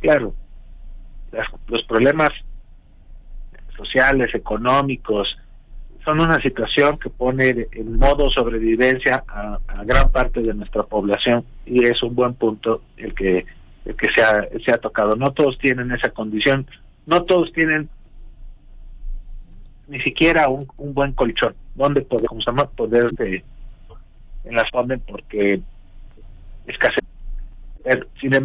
Claro, los problemas sociales, económicos, son una situación que pone en modo sobrevivencia a gran parte de nuestra población, y es un buen punto el que se ha tocado. No todos tienen esa condición, no todos tienen ni siquiera un buen colchón donde poder en las ponen porque escasez. Sin